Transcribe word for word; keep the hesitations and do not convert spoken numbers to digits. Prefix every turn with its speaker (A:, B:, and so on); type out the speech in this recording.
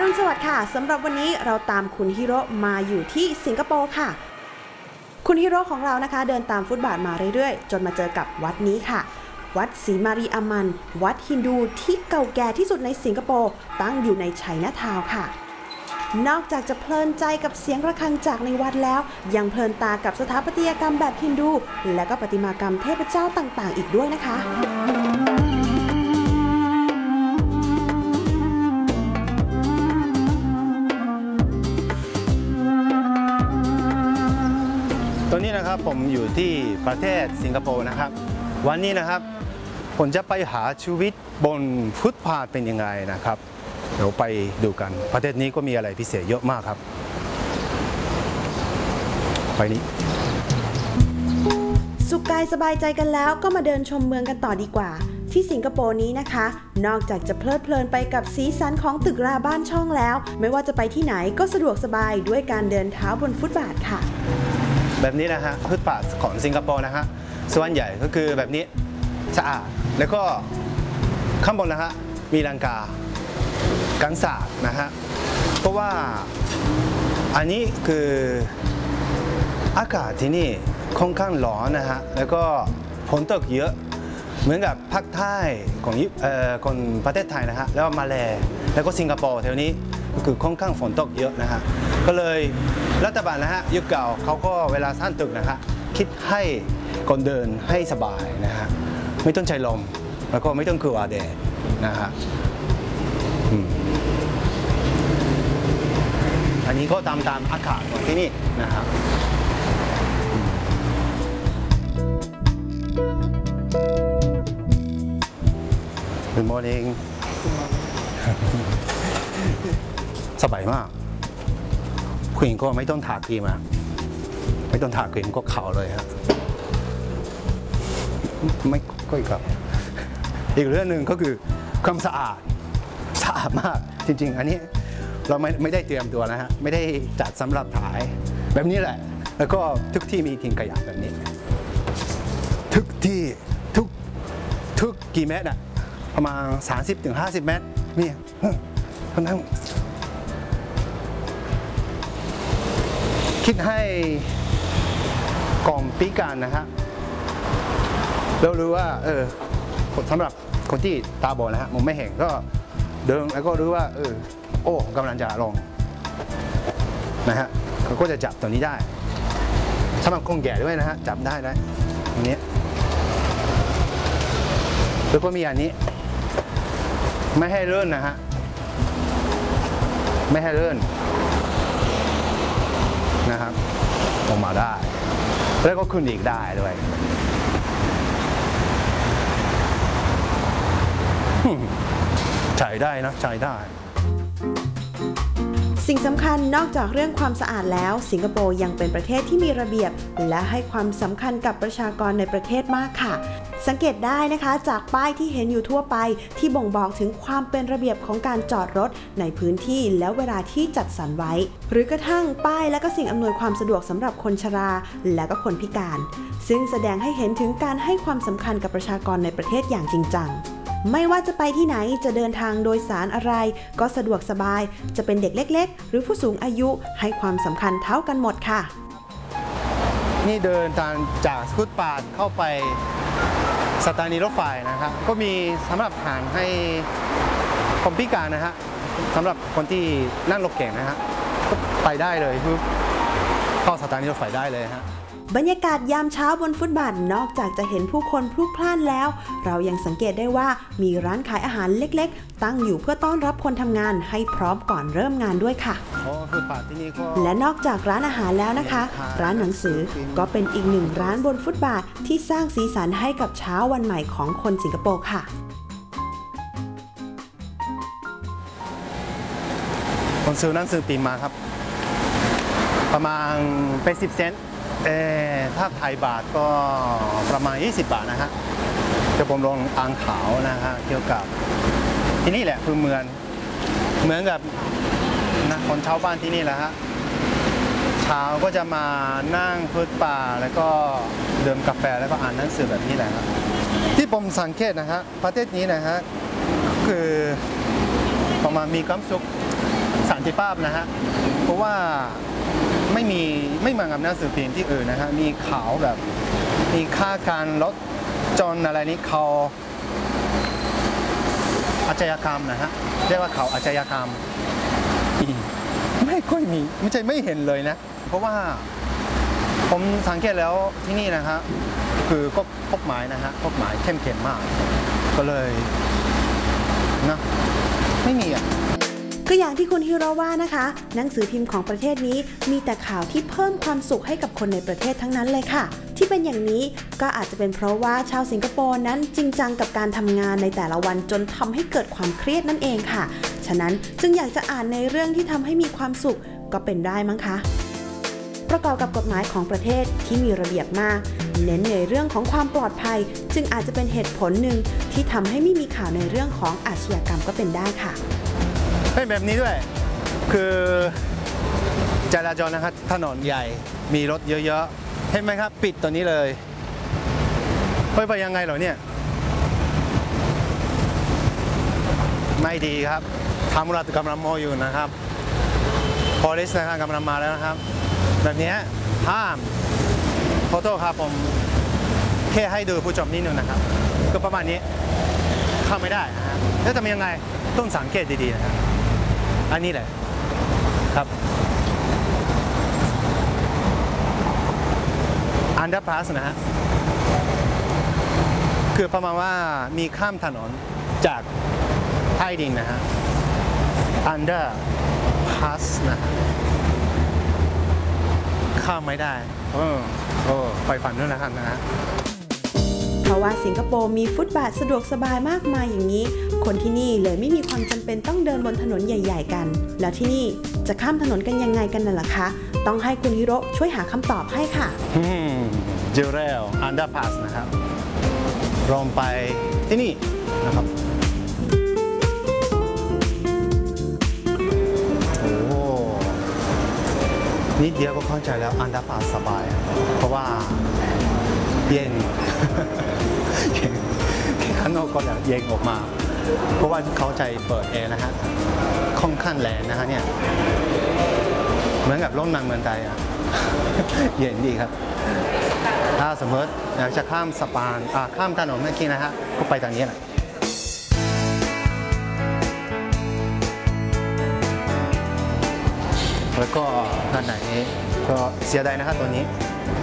A: รุณสวัสดิ์ค่ะสำหรับวันนี้เราตามคุณฮิโร่มาอยู่ที่สิงคโปร์ค่ะคุณฮิโร่ของเรานะคะเดินตามฟุตบาทมาเรื่อยๆจนมาเจอกับวัดนี้ค่ะวัดศรีมารีอามันวัดฮินดูที่เก่าแก่ที่สุดในสิงคโปร์ตั้งอยู่ในไชน่าทาวน์ค่ะนอกจากจะเพลินใจกับเสียงระฆังจากในวัดแล้วยังเพลินตากับสถาปัตยกรรมแบบฮินดูและก็ประติมากรรมเทพเจ้าต่างๆอีกด้วยนะคะ
B: ตอนนี้นะครับผมอยู่ที่ประเทศสิงคโปร์นะครับวันนี้นะครับผมจะไปหาชีวิตบนฟุตพาธเป็นยังไงนะครับเดี๋ยวไปดูกันประเทศนี้ก็มีอะไรพิเศษเยอะมากครับไปนี้
A: สุขกายสบายใจกันแล้วก็มาเดินชมเมืองกันต่อดีกว่าที่สิงคโปร์นี้นะคะนอกจากจะเพลิดเพลินไปกับสีสันของตึกราบ้านช่องแล้วไม่ว่าจะไปที่ไหนก็สะดวกสบายด้วยการเดินเท้าบนฟุตบาทค่ะ
B: แบบนี้นะฮะฟุตบาทของสิงคโปร์นะฮะส่วนใหญ่ก็คือแบบนี้สะอาดแล้วก็ข้างบนนะฮะมีลังกากันศาสตร์นะฮะเพราะว่าอันนี้คืออากาศที่นี่ค่อนข้างร้อนนะฮะแล้วก็ฝนตกเยอะเหมือนกับภาคใต้ของเอ่อคนประเทศไทยนะฮะแล้วมาเลแล้วก็สิงคโปร์แถวนี้ก็คือค่อนข้างฝนตกเยอะนะฮะก็เลยรัฐบาลนะฮะยุคเก่าเขาก็เวลาสร้างตึกนะฮะคิดให้คนเดินให้สบายนะฮะไม่ต้องใช้ลมแล้วก็ไม่ต้องกลัวแดดนะฮะอันนี้ก็ตามตามอากาศของที่นี่นะครับGood morning สบายมากผู้หญิงก็ไม่ต้องทาครีมอะไม่ต้องทาครีมก็ขาวเลยครับไม่ก็อีกครับอีกเรื่องหนึ่งก็คือความสะอาดสะอาดมากจริงๆอันนี้เราไม่ไม่ได้เตรียมตัวนะฮะไม่ได้จัดสำหรับถ่ายแบบนี้แหละแล้วก็ทุกที่มีทิ้งขยะแบบนี้ทุกที่ทุกทุกกี่เมตรอะประมาณ สามสิบถึงห้าสิบ เมตรนี่เท่านั้นคิดให้กองพิการนะฮะเรารู้ว่าเออสำหรับคนที่ตาบอดนะฮะมองไม่เห็นก็เดินแล้วก็รู้ว่าเออโอ้กำลังจะลงนะฮะเขาก็จะจับตัวนี้ได้สำหรับคนแก่ด้วยนะฮะจับได้นะอันนี้แล้วก็มีอันนี้ไม่ให้เลื่อนนะฮะไม่ให้เลื่อนนะครับออกมาได้แล้วก็ขึ้นอีกได้ด้วยใช้ได้นะใช้ได้
A: สิ่งสำคัญนอกจากเรื่องความสะอาดแล้วสิงคโปร์ยังเป็นประเทศที่มีระเบียบและให้ความสำคัญกับประชากรในประเทศมากค่ะสังเกตได้นะคะจากป้ายที่เห็นอยู่ทั่วไปที่บ่งบอกถึงความเป็นระเบียบของการจอดรถในพื้นที่และเวลาที่จัดสรรไว้หรือกระทั่งป้ายและก็สิ่งอำนวยความสะดวกสำหรับคนชราและก็คนพิการซึ่งแสดงให้เห็นถึงการให้ความสำคัญกับประชากรในประเทศอย่างจริงจังไม่ว่าจะไปที่ไหนจะเดินทางโดยสารอะไรก็สะดวกสบายจะเป็นเด็กเล็กๆหรือผู้สูงอายุให้ความสำคัญเท่ากันหมดค่ะ
B: นี่เดินทางจากฟุตบาทเข้าไปสถานีรถไฟนะครับก็มีสำหรับทางให้คนพิการนะฮะสำหรับคนที่นั่งรถเก่งนะฮะก็ไปได้เลยคือเข้าสถานีรถไฟได้เลยฮะ
A: บรรยากาศยามเช้าบนฟุตบาทนอกจากจะเห็นผู้คนพลุกพล่านแล้วเรายังสังเกตได้ว่ามีร้านขายอาหารเล็กๆตั้งอยู่เพื่อต้อนรับคนทำงานให้พร้อมก่อนเริ่มงานด้วยค่ะและนอกจากร้านอาหารแล้วนะคะร้านหนังสือก็เป็นอีกหนึ่งร้านบนฟุตบาทที่สร้างสีสันให้กับเช้าวันใหม่ของคนสิงคโปร์ค่ะ
B: ผมซื้อหนังสือพิมพ์มาครับประมาณเป็นสิบเซนต์เออถ้าไทยบาทก็ประมาณยี่สิบบาทนะฮะจะผมลงอ่านข่าวนะฮะเกี่ยวกับที่นี่แหละคือเมืองเหมือนกับนะคนชาวบ้านที่นี่แหละฮะเช้าก็จะมานั่งฟุตบาทแล้วก็ดื่มกาแฟแล้วก็อ่านหนังสือแบบนี้แหละครับที่ผมสังเกตนะฮะประเทศนี้นะฮะคือประมาณมีความสุขสันติภาพนะฮะเพราะว่าไม่มีไม่เหมือนกับหนังสือพิมพ์ที่อื่นนะฮะมีข่าวแบบมีค่าการลดจนอะไรนี้เขาอาชญากรรมนะฮะเรียกว่าเขาอาชญากรรมไม่ค่อยมีไม่ใช่ไม่เห็นเลยนะเพราะว่าผมสังเกตแล้วที่นี่นะฮะคือก็กฎหมายนะฮะกฎหมายเข้มแข็งมากก็เลยนะไม่มีอ่ะ
A: ก็อย่างที่คุณฮิโร่ว่านะคะหนังสือพิมพ์ของประเทศนี้มีแต่ข่าวที่เพิ่มความสุขให้กับคนในประเทศทั้งนั้นเลยค่ะที่เป็นอย่างนี้ก็อาจจะเป็นเพราะว่าชาวสิงคโปร์นั้นจริงจังกับการทำงานในแต่ละวันจนทำให้เกิดความเครียดนั่นเองค่ะฉะนั้นจึงอยากจะอ่านในเรื่องที่ทำให้มีความสุขก็เป็นได้มั้งคะประกอบกับกฎหมายของประเทศที่มีระเบียบมากเน้นในเรื่องของความปลอดภัยจึงอาจจะเป็นเหตุผลหนึ่งที่ทำให้ไม่มีข่าวในเรื่องของอาชญากรรมก็เป็นได้ค่ะ
B: เป็นแบบนี้ด้วยคือจราจรนะครับถนนใหญ่มีรถเยอะๆเห็นไหมครับปิดตัวนี้เลยเฮ้ยไปยังไงเหรอเนี่ยไม่ดีครับตำรวจกำลังมองอยู่นะครับ police นะครับกำลังมาแล้วนะครับแบบนี้ห้ามขอโทษครับผมแค่ให้ดูผู้ชมนิดนึงนะครับก็ประมาณนี้เข้าไม่ได้นะฮะแล้วทำยังไงต้องสังเกตดีๆนะครับอันนี้แหละครับอันเดอร์พาสนะฮะคือประมาณว่ามีข้ามถนนจากใต้ดินนะฮะอันเดอร์พาสนะฮะข้ามไม่ได้เออโอ้ไปฝันด้วยนะครับนะฮะ
A: เพราะว่าสิงคโปร์มีฟุตบาทสะดวกสบายมากมายอย่างนี้คนที่นี่เลยไม่มีความจำเป็นต้องเดินบนถนนใหญ่ๆกันแล้วที่นี่จะข้ามถนนกันยังไงกันน่ะล่ะคะต้องให้คุณฮิโร่ช่วยหาคำตอบให้ค่ะ
B: อืมเจอแล้วอันเดอร์พาสนะครับลงไปที่นี่นะครับโอ้นิดเดียวก็เข้าใจแล้วอันเดอร์พาสสบายเพราะว่าเย็นข้างนอกก็จะเย็นออกมาเพราะว่าเขาใจเปิดแอร์นะฮะค่อนข้างแรงนะฮะเนี่ยเหมือนกับร่มนางเมืองไทยอ่ะเย็นดีครับถ้าสมมติอยากจะข้ามสะพานข้ามถนนเมื่อกี้นะฮะก็ไปทางนี้แหละแล้วก็ด้านไหนก็เสียดายนะครับตัวนี้